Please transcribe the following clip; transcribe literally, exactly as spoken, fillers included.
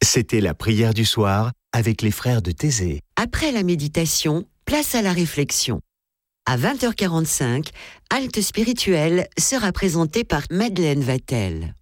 C'était la prière du soir avec les frères de Thésée. Après la méditation, place à la réflexion. À vingt heures quarante-cinq, Halte spirituelle sera présentée par Madeleine Vatel.